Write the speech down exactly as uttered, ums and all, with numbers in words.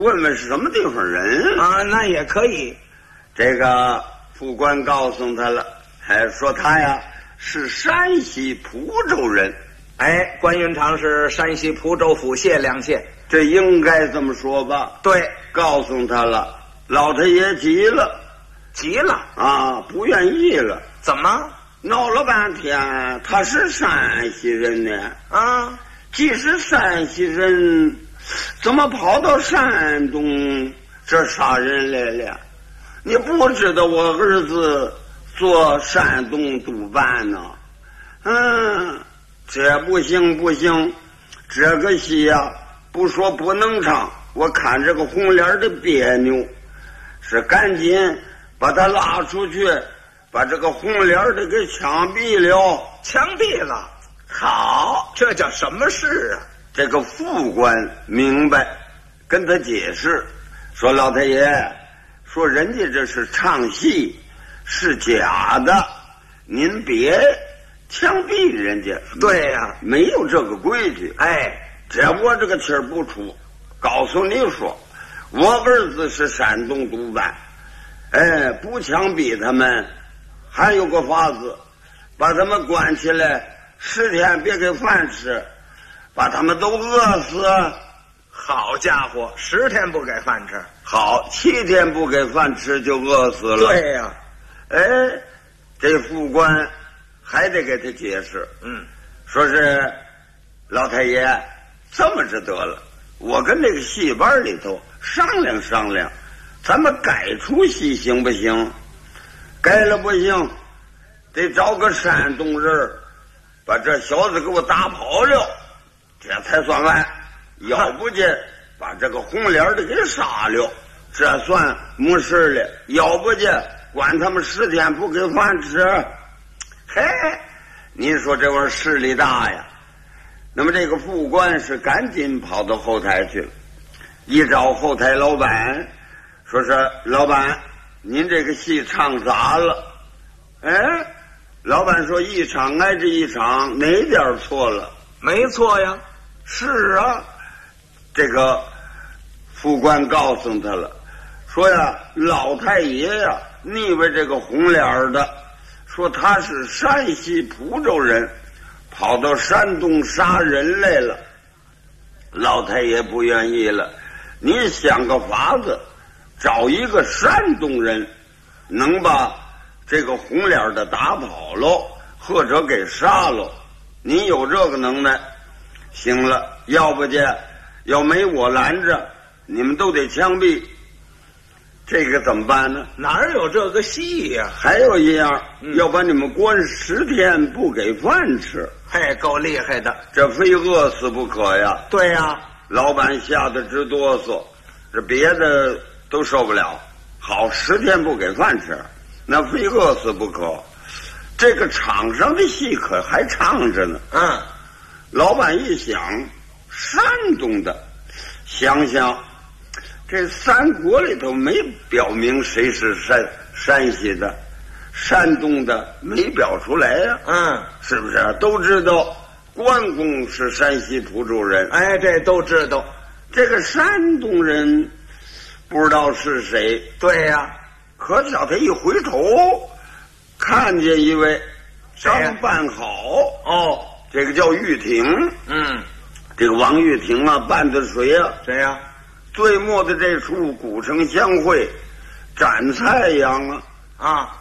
问问是什么地方人啊？那也可以。 这个副官告诉他了，还说他呀是山西蒲州人。 哎，关云长是山西蒲州府解良县， 这应该这么说吧？ 对， 告诉他了，老太爷急了， 急了啊，不愿意了。 怎么？ 闹了半天，他是山西人呢。 啊， 既是山西人，怎么跑到山东这杀人来了？你不知道我儿子做山东督办呢？嗯，这不行不行，这个戏呀、啊，不说不能唱，我看这个红脸的别扭，是赶紧把他拉出去，把这个红脸的给枪毙了。 枪毙了？ 好， 这叫什么事啊？ 这个副官明白，跟他解释说，老太爷说人家这是唱戏，是假的，您别枪毙人家。 对呀、啊， 没有这个规矩。 哎， 这我这个气儿不出，告诉你说，我儿子是山东督办，哎，不枪毙他们，还有个法子，把他们关起来十天，别给饭吃，把他们都饿死。 好家伙，十天不给饭吃， 好，七天不给饭吃就饿死了。 对呀、啊， 哎，这副官还得给他解释， 嗯， 说是老太爷这么着得了，我跟这个戏班里头商量商量，咱们改出戏行不行？改了不行，得找个山东人把这小子给我打跑了，这才算完。要不就把这个红脸的给杀了，这算没事了。要不就关他们十天不给饭吃。嘿，您说这玩意儿势力大呀。那么这个副官是赶紧跑到后台去了，一找后台老板，说是老板，您这个戏唱砸了。哎，老板说一场挨着一场，哪点错了？ 没错呀。 是啊，这个副官告诉他了，说呀，老太爷呀，腻歪这个红脸的，说他是山西蒲州人，跑到山东杀人来了。老太爷不愿意了，你想个法子，找一个山东人，能把这个红脸的打跑喽，或者给杀喽。你有这个能耐，行了，要不然要没我拦着，你们都得枪毙。这个怎么办呢？ 哪有这个戏呀、啊？ 还有一样、 嗯， 要把你们关十天不给饭吃。 嘿，够厉害的， 这非饿死不可呀。 对呀、啊， 老板吓得直哆嗦，这别的都受不了，好，十天不给饭吃，那非饿死不可。这个场上的戏可还唱着呢。 嗯， 老板一想，山东的，想想这三国里头没表明谁是山山西的，山东的没表出来呀、啊。 嗯， 是不是？都知道关公是山西蒲州人， 哎，这都知道。 这个山东人不知道是谁。 对呀、啊， 可叫他一回头，看见一位刚办好哦， 这个叫玉婷。 嗯， 这个王玉婷啊，办的谁啊？ 谁呀、啊？ 最末的这出古城相会，展菜阳啊啊，